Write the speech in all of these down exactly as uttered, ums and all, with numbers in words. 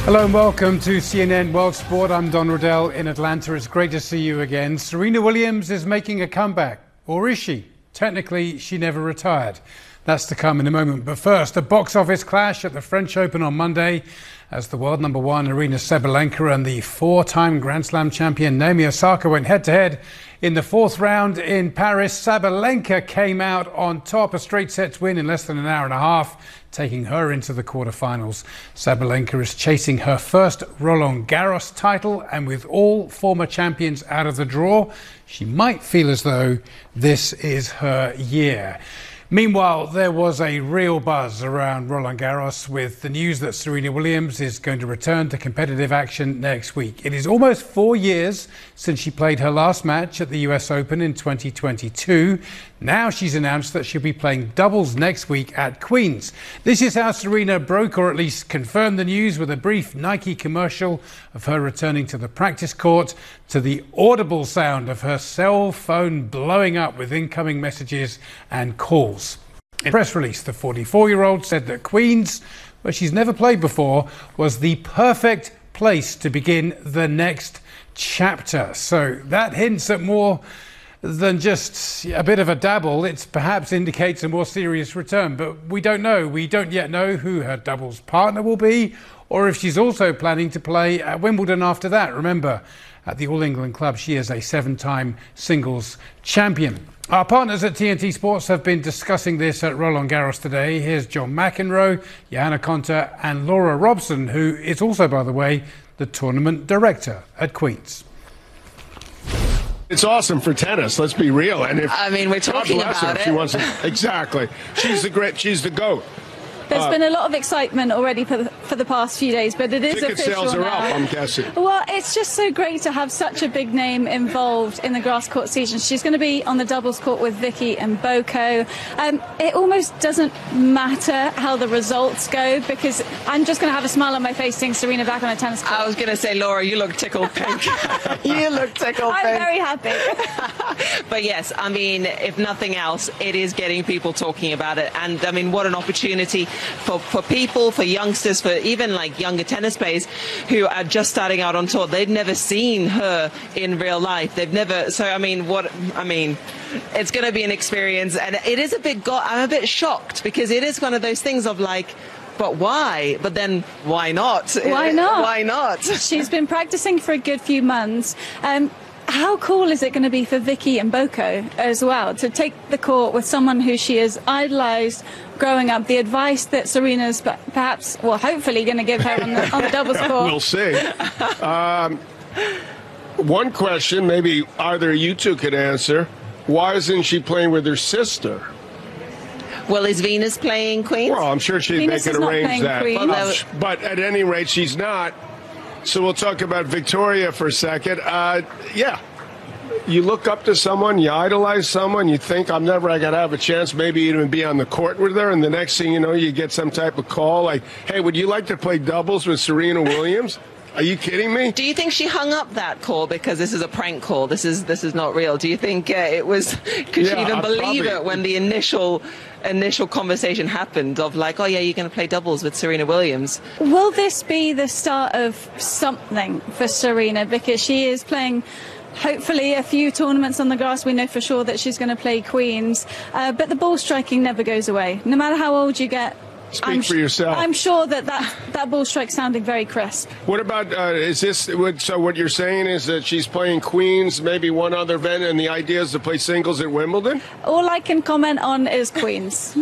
Hello and welcome to C N N World Sport. I'm Don Riddell in Atlanta. It's great to see you again. Serena Williams is making a comeback, or is she? Technically, she never retired. That's to come in a moment. But first, a box office clash at the French Open on Monday as the world number one Aryna Sabalenka and the four-time Grand Slam champion Naomi Osaka went head-to-head in the fourth round in Paris. Sabalenka came out on top, a straight sets win in less than an hour and a half, taking her into the quarterfinals. Sabalenka is chasing her first Roland Garros title, and with all former champions out of the draw, she might feel as though this is her year. Meanwhile, there was a real buzz around Roland Garros with the news that Serena Williams is going to return to competitive action next week. It is almost four years since she played her last match at the U S Open in twenty twenty-two. Now she's announced that she'll be playing doubles next week at Queen's. This is how Serena broke, or at least confirmed, the news with a brief Nike commercial of her returning to the practice court, to the audible sound of her cell phone blowing up with incoming messages and calls. In a press release, the forty-four-year-old said that Queen's, where she's never played before, was the perfect place to begin the next chapter. So that hints at more than just a bit of a dabble. It perhaps indicates a more serious return, but we don't know. We don't yet know who her doubles partner will be, or if she's also planning to play at Wimbledon after that. Remember, at the All England Club, she is a seven-time singles champion. Our partners at T N T Sports have been discussing this at Roland Garros today. Here's John McEnroe, Johanna Konta and Laura Robson, who is also, by the way, the tournament director at Queen's. It's awesome for tennis. Let's be real. And if I mean, we're talking God bless about her if it. She wants to, exactly. She's the great. She's the GOAT. There's Uh, been a lot of excitement already for the, for the past few days, but it is Ticket official sales are now. up, I'm guessing. Well, it's just so great to have such a big name involved in the grass court season. She's going to be on the doubles court with Vicky and Boko. Um, it almost doesn't matter how the results go, because I'm just going to have a smile on my face seeing Serena back on a tennis court. I was going to say, Laura, you look tickled pink. you look tickled I'm pink. very happy. But yes, I mean, if nothing else, it is getting people talking about it. And I mean, what an opportunity for, for people. People, for youngsters, for even like younger tennis players who are just starting out on tour. They've never seen her in real life. They've never. So I mean, what I mean, it's going to be an experience, and it is a bit. Go- I'm a bit shocked, because it is one of those things of like, but why? But then why not? Why not? Why not? She's been practicing for a good few months. Um, How cool is it going to be for Vicky and Boko as well to take the court with someone who she has idolised growing up? The advice that Serena's perhaps, well, hopefully going to give her on the, on the doubles court. We'll see. Um, one question, maybe either you two could answer. Why isn't she playing with her sister? Well, is Venus playing Queens? Well, I'm sure she, they Venus could is not arrange playing that. Queens. Well, But at any rate, she's not. So we'll talk about Victoria for a second. Uh, yeah. You look up to someone, you idolize someone, you think, I'm never going to have a chance, maybe even be on the court with her, and the next thing you know, you get some type of call like, hey, would you like to play doubles with Serena Williams? Are you kidding me? Do you think she hung up that call because this is a prank call? This is this is not real. Do you think uh, it was? Could Yeah, she even uh, believe probably. it when the initial initial conversation happened of like, oh yeah, you're going to play doubles with Serena Williams? Will this be the start of something for Serena? Because she is playing, hopefully, a few tournaments on the grass. We know for sure that she's going to play Queens. Uh, but the ball striking never goes away. No matter how old you get, Speak I'm for yourself. I'm sure that that, that ball strike sounding very crisp. What about, uh, is this, what- so what you're saying is that she's playing Queens, maybe one other event, and the idea is to play singles at Wimbledon? All I can comment on is Queens.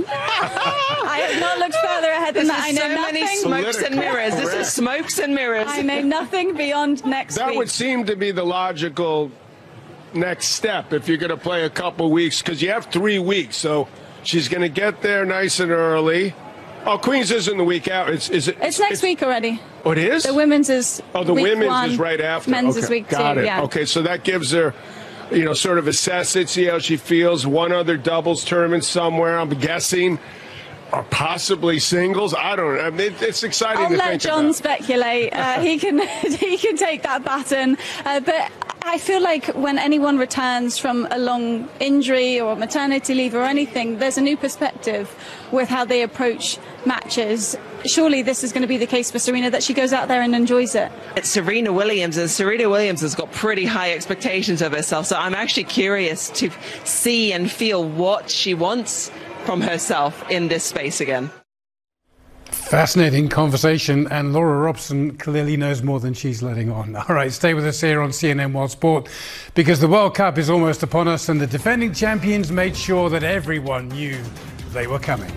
I have not looked further ahead than This that. I is know so many nothing. smokes and Political mirrors. This correct. is smokes and mirrors. I know nothing beyond next That week. would seem to be the logical next step if you're going to play a couple weeks, because you have three weeks. So she's going to get there nice and early. Oh, Queens isn't the week out. It's is it? It's next week already. Oh, it is? The women's is Oh, the week women's one, is right after. Men's okay. is week Got two. it. Yeah. Okay, so that gives her, you know, sort of assess it, see how she feels. One other doubles tournament somewhere, I'm guessing. or possibly singles. I don't know. I mean, it's exciting I'll to let think John about. speculate. Uh, he can he can take that baton. Uh, but I feel like when anyone returns from a long injury or maternity leave or anything, there's a new perspective with how they approach matches. Surely this is going to be the case for Serena, that she goes out there and enjoys it. It's Serena Williams, and Serena Williams has got pretty high expectations of herself. So I'm actually curious to see and feel what she wants from herself in this space again. Fascinating conversation, and Laura Robson clearly knows more than she's letting on. All right, stay with us here on C N N World Sport, because the World Cup is almost upon us and the defending champions made sure that everyone knew they were coming.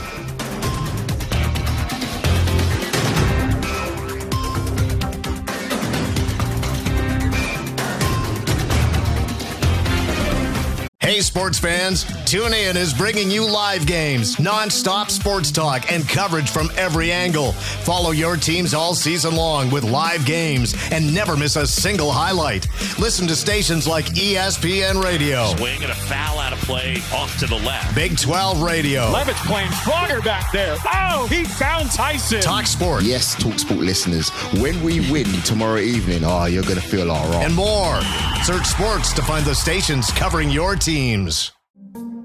Hey sports fans, TuneIn is bringing you live games, non-stop sports talk, and coverage from every angle. Follow your teams all season long with live games and never miss a single highlight. Listen to stations like E S P N Radio. Swing and a foul out of play off to the left. Big twelve Radio. Levitt's playing stronger back there. Oh, he found Tyson. Talk Sport. Yes, Talk Sport listeners, when we win tomorrow evening, oh, you're going to feel all right. And more. Search sports to find the stations covering your teams.